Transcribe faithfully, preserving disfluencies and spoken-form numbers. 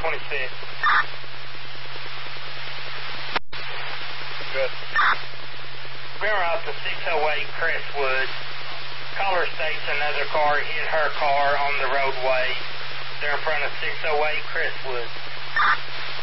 twenty-six. Good. Remember out the six oh eight Crestwood. Caller states another car hit her car on the roadway. They're in front of six oh eight Crestwood.